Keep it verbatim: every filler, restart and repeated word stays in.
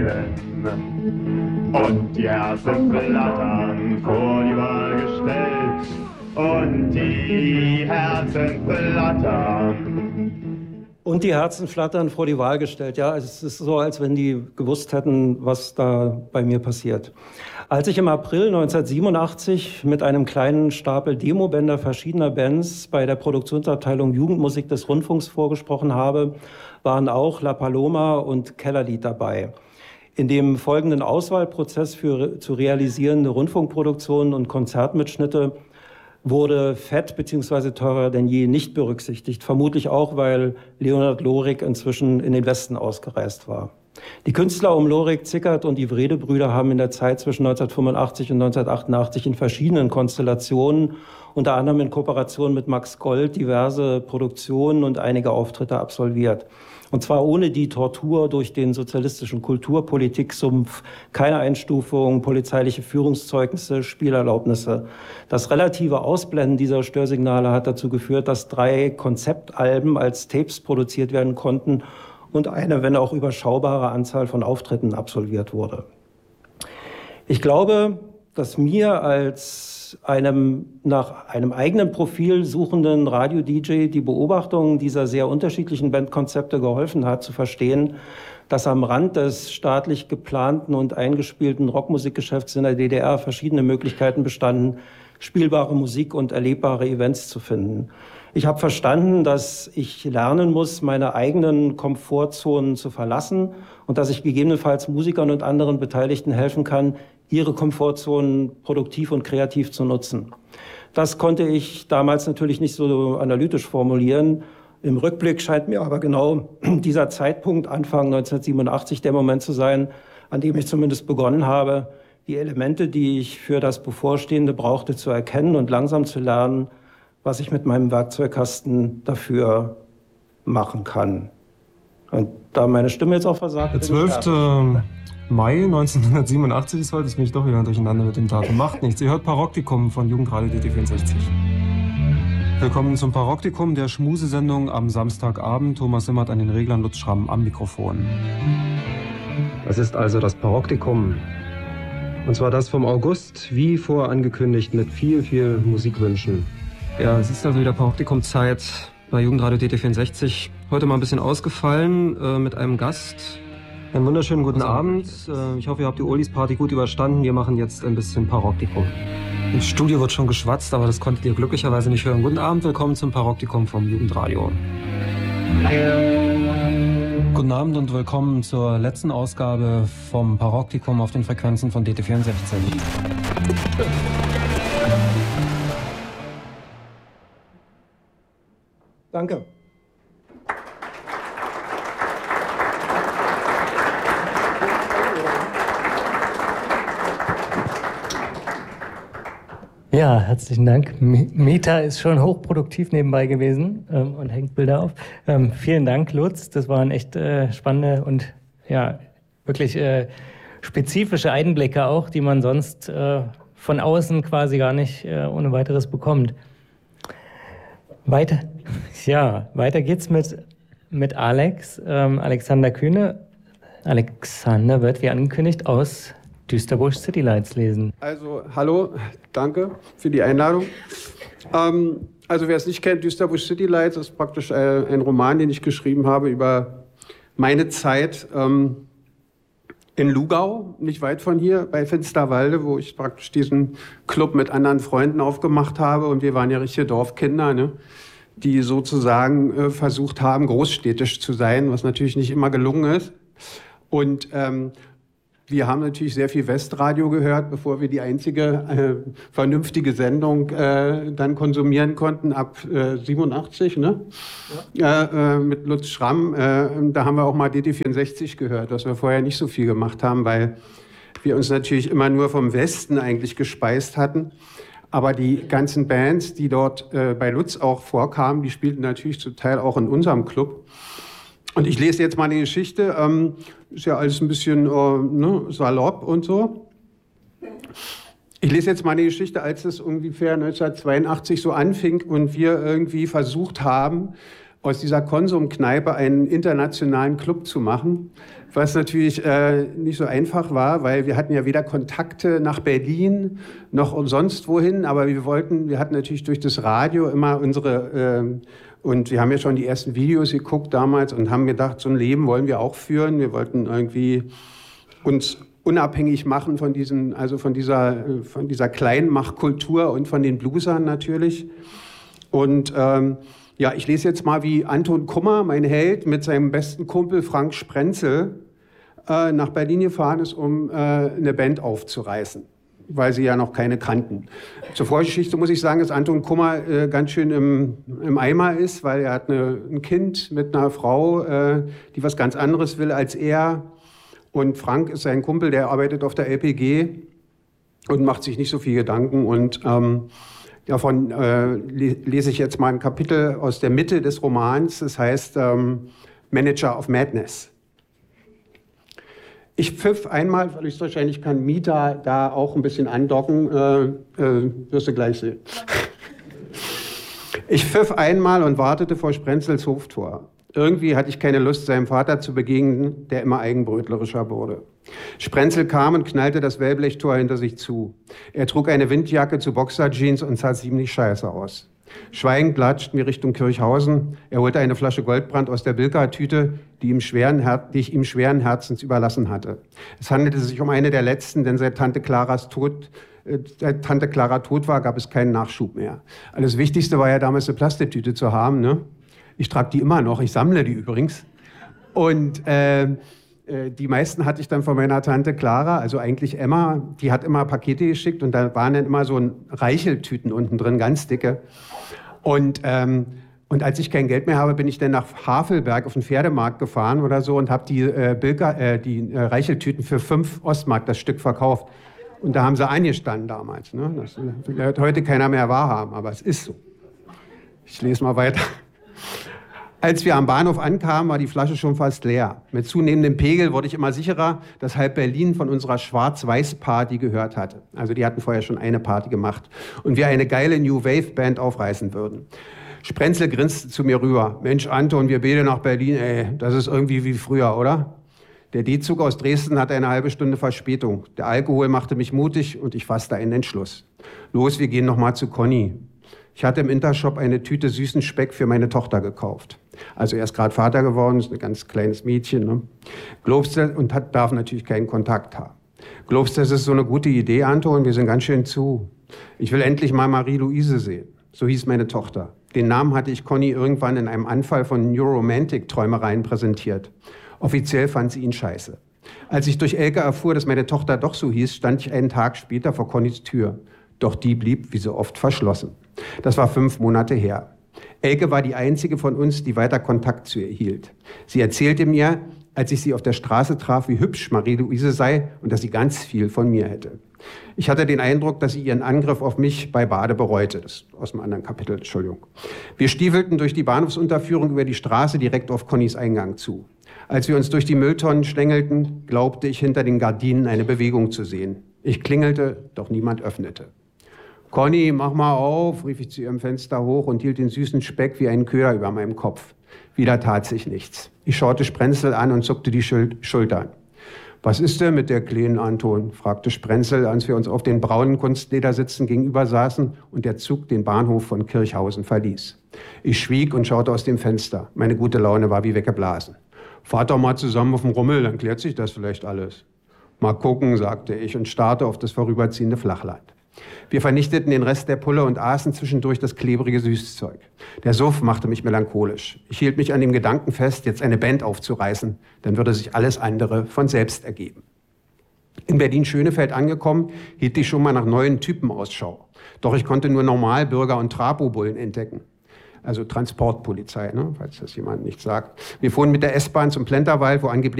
Wagen. Und die Herzen flattern vor die Wahl gestellt. Und die Herzen flattern. Und die Herzen flattern vor die Wahl gestellt. Ja, es ist so, als wenn die gewusst hätten, was da bei mir passiert. Als ich im April neunzehnhundertsiebenundachtzig mit einem kleinen Stapel Demobänder verschiedener Bands bei der Produktionsabteilung Jugendmusik des Rundfunks vorgesprochen habe, waren auch La Paloma und Kellerlied dabei. In dem folgenden Auswahlprozess für zu realisierende Rundfunkproduktionen und Konzertmitschnitte wurde Fett bzw. Teurer denn je nicht berücksichtigt. Vermutlich auch, weil Leonhard Lorik inzwischen in den Westen ausgereist war. Die Künstler um Lorik, Zickert und die Wrede-Brüder haben in der Zeit zwischen neunzehnhundertfünfundachtzig und neunzehnhundertachtundachtzig in verschiedenen Konstellationen, unter anderem in Kooperation mit Max Gold, diverse Produktionen und einige Auftritte absolviert. Und zwar ohne die Tortur durch den sozialistischen Kulturpolitiksumpf, keine Einstufung, polizeiliche Führungszeugnisse, Spielerlaubnisse. Das relative Ausblenden dieser Störsignale hat dazu geführt, dass drei Konzeptalben als Tapes produziert werden konnten und eine, wenn auch überschaubare Anzahl von Auftritten absolviert wurde. Ich glaube, dass mir als einem nach einem eigenen Profil suchenden Radio-D J die Beobachtung dieser sehr unterschiedlichen Bandkonzepte geholfen hat, zu verstehen, dass am Rand des staatlich geplanten und eingespielten Rockmusikgeschäfts in der D D R verschiedene Möglichkeiten bestanden, spielbare Musik und erlebbare Events zu finden. Ich habe verstanden, dass ich lernen muss, meine eigenen Komfortzonen zu verlassen und dass ich gegebenenfalls Musikern und anderen Beteiligten helfen kann, ihre Komfortzonen produktiv und kreativ zu nutzen. Das konnte ich damals natürlich nicht so analytisch formulieren. Im Rückblick scheint mir aber genau dieser Zeitpunkt, Anfang neunzehnhundertsiebenundachtzig, der Moment zu sein, an dem ich zumindest begonnen habe, die Elemente, die ich für das Bevorstehende brauchte, zu erkennen und langsam zu lernen, was ich mit meinem Werkzeugkasten dafür machen kann. Und da meine Stimme jetzt auch versagt. Der zwölfte Mai neunzehnhundertsiebenundachtzig ist heute, das bin ich doch wieder durcheinander mit dem Datum. Macht nichts. Ihr hört Paroktikum von Jugendradio D T vierundsechzig. Willkommen zum Paroktikum, der Schmusesendung am Samstagabend. Thomas Simmert an den Reglern, Lutz Schramm am Mikrofon. Das ist also das Paroktikum. Und zwar das vom August, wie vorangekündigt, mit viel, viel Musikwünschen. Ja, es ist also wieder Paroktikum-Zeit bei Jugendradio D T vierundsechzig. Heute mal ein bisschen ausgefallen äh, mit einem Gast. Einen wunderschönen guten also, Abend. Äh, ich hoffe, ihr habt die Olis-Party gut überstanden. Wir machen jetzt ein bisschen Paroktikum. Im Studio wird schon geschwatzt, aber das konntet ihr glücklicherweise nicht hören. Guten Abend, willkommen zum Paroktikum vom Jugendradio. Guten Abend und willkommen zur letzten Ausgabe vom Paroktikum auf den Frequenzen von D T vierundsechzig. Danke. Ja, herzlichen Dank. Meta ist schon hochproduktiv nebenbei gewesen ähm, und hängt Bilder auf. Ähm, vielen Dank, Lutz. Das waren echt äh, spannende und ja wirklich äh, spezifische Einblicke auch, die man sonst äh, von außen quasi gar nicht äh, ohne weiteres bekommt. Weiter, ja, weiter geht's mit mit Alex, ähm, Alexander Kühne. Alexander wird, wie angekündigt, aus Düsterbusch City Lights lesen. Also, hallo, danke für die Einladung. Ähm, also, wer es nicht kennt, Düsterbusch City Lights ist praktisch äh, ein Roman, den ich geschrieben habe über meine Zeit ähm, in Lugau, nicht weit von hier, bei Finsterwalde, wo ich praktisch diesen Club mit anderen Freunden aufgemacht habe. Und wir waren ja richtige Dorfkinder, ne? Die sozusagen äh, versucht haben, großstädtisch zu sein, was natürlich nicht immer gelungen ist. Und ähm, wir haben natürlich sehr viel Westradio gehört, bevor wir die einzige äh, vernünftige Sendung äh, dann konsumieren konnten, ab äh, siebenundachtzig, ne? Ja. Äh, äh, mit Lutz Schramm. Äh, da haben wir auch mal D T vierundsechzig gehört, was wir vorher nicht so viel gemacht haben, weil wir uns natürlich immer nur vom Westen eigentlich gespeist hatten. Aber die ganzen Bands, die dort äh, bei Lutz auch vorkamen, die spielten natürlich zum Teil auch in unserem Club. Und ich lese jetzt mal eine Geschichte, ähm, ist ja alles ein bisschen äh, ne, salopp und so. Ich lese jetzt mal eine Geschichte, als es ungefähr neunzehnhundertzweiundachtzig so anfing und wir irgendwie versucht haben, aus dieser Konsumkneipe einen internationalen Club zu machen, was natürlich äh, nicht so einfach war, weil wir hatten ja weder Kontakte nach Berlin noch sonst wohin, aber wir wollten, wir hatten natürlich durch das Radio immer unsere, äh, und wir haben ja schon die ersten Videos geguckt damals und haben gedacht, so ein Leben wollen wir auch führen. Wir wollten irgendwie uns unabhängig machen von diesen, also von dieser, von dieser Kleinmachkultur und von den Bluesern natürlich. Und ähm, ja, ich lese jetzt mal, wie Anton Kummer, mein Held, mit seinem besten Kumpel Frank Sprenzel äh, nach Berlin gefahren ist, um äh, eine Band aufzureißen, weil sie ja noch keine kannten. Zur Vorgeschichte muss ich sagen, dass Anton Kummer äh, ganz schön im, im Eimer ist, weil er hat eine, ein Kind mit einer Frau, äh, die was ganz anderes will als er. Und Frank ist sein Kumpel, der arbeitet auf der L P G und macht sich nicht so viel Gedanken. Und ähm, davon äh, lese ich jetzt mal ein Kapitel aus der Mitte des Romans. Das heißt ähm, Manager of Madness. Ich pfiff einmal, weil ich wahrscheinlich kann Mita da auch ein bisschen andocken, äh, äh, wirst du gleich sehen. Ich pfiff einmal und wartete vor Sprenzels Hoftor. Irgendwie hatte ich keine Lust, seinem Vater zu begegnen, der immer eigenbrötlerischer wurde. Sprenzel kam und knallte das Wellblechtor hinter sich zu. Er trug eine Windjacke zu Boxerjeans und sah ziemlich scheiße aus. Schweigend latschten wir Richtung Kirchhausen. Er holte eine Flasche Goldbrand aus der Bilka-Tüte, die, ihm schweren Her- die ich ihm schweren Herzens überlassen hatte. Es handelte sich um eine der letzten, denn seit Tante Claras Tod, äh, seit Tante Clara tot war, gab es keinen Nachschub mehr. Alles Wichtigste war ja damals eine Plastiktüte zu haben, ne? Ich trage die immer noch, ich sammle die übrigens. Und äh, äh, die meisten hatte ich dann von meiner Tante Clara, also eigentlich Emma, die hat immer Pakete geschickt und da waren dann immer so ein Reicheltüten unten drin, ganz dicke. Und, ähm, und als ich kein Geld mehr habe, bin ich dann nach Havelberg auf den Pferdemarkt gefahren oder so und habe die, äh, Bilka, äh, die äh, Reicheltüten für fünf Ostmark das Stück verkauft. Und da haben sie eingestanden damals. Ne? Das wird heute keiner mehr wahrhaben, aber es ist so. Ich lese mal weiter. Als wir am Bahnhof ankamen, war die Flasche schon fast leer. Mit zunehmendem Pegel wurde ich immer sicherer, dass halb Berlin von unserer Schwarz-Weiß-Party gehört hatte. Also die hatten vorher schon eine Party gemacht. Und wir eine geile New-Wave-Band aufreißen würden. Sprenzel grinste zu mir rüber. Mensch, Anton, wir beide nach Berlin, ey, das ist irgendwie wie früher, oder? Der D-Zug aus Dresden hatte eine halbe Stunde Verspätung. Der Alkohol machte mich mutig und ich fasste einen Entschluss. Los, wir gehen noch mal zu Conny. Ich hatte im Intershop eine Tüte süßen Speck für meine Tochter gekauft. Also er ist gerade Vater geworden, ist ein ganz kleines Mädchen. Ne? Glaubst du, und hat, darf natürlich keinen Kontakt haben. Glaubst du, das ist so eine gute Idee, Anton? Wir sind ganz schön zu. Ich will endlich mal Marie-Louise sehen. So hieß meine Tochter. Den Namen hatte ich Conny irgendwann in einem Anfall von Neuromantic-Träumereien präsentiert. Offiziell fand sie ihn scheiße. Als ich durch Elke erfuhr, dass meine Tochter doch so hieß, stand ich einen Tag später vor Connys Tür. Doch die blieb, wie so oft, verschlossen. Das war fünf Monate her. Elke war die einzige von uns, die weiter Kontakt zu ihr hielt. Sie erzählte mir, als ich sie auf der Straße traf, wie hübsch Marie-Louise sei und dass sie ganz viel von mir hätte. Ich hatte den Eindruck, dass sie ihren Angriff auf mich bei Bade bereute. Das ist aus einem anderen Kapitel, Entschuldigung. Wir stiefelten durch die Bahnhofsunterführung über die Straße direkt auf Connys Eingang zu. Als wir uns durch die Mülltonnen schlängelten, glaubte ich, hinter den Gardinen eine Bewegung zu sehen. Ich klingelte, doch niemand öffnete. Conny, mach mal auf, rief ich zu ihrem Fenster hoch und hielt den süßen Speck wie einen Köder über meinem Kopf. Wieder tat sich nichts. Ich schaute Sprenzel an und zuckte die Schul- Schultern. Was ist denn mit der kleinen, Anton? Fragte Sprenzel, als wir uns auf den braunen Kunstledersitzen gegenüber saßen und der Zug den Bahnhof von Kirchhausen verließ. Ich schwieg und schaute aus dem Fenster. Meine gute Laune war wie weggeblasen. Fahrt doch mal zusammen auf den Rummel, dann klärt sich das vielleicht alles. Mal gucken, sagte ich und starrte auf das vorüberziehende Flachland. Wir vernichteten den Rest der Pulle und aßen zwischendurch das klebrige Süßzeug. Der Suff machte mich melancholisch. Ich hielt mich an dem Gedanken fest, jetzt eine Band aufzureißen. Dann würde sich alles andere von selbst ergeben. In Berlin-Schönefeld angekommen, hielt ich schon mal nach neuen Typen Ausschau. Doch ich konnte nur Normalbürger und Trapobullen entdecken. Also Transportpolizei, ne? Falls das jemand nicht sagt. Wir fuhren mit der S-Bahn zum Plenterwald, wo angeblich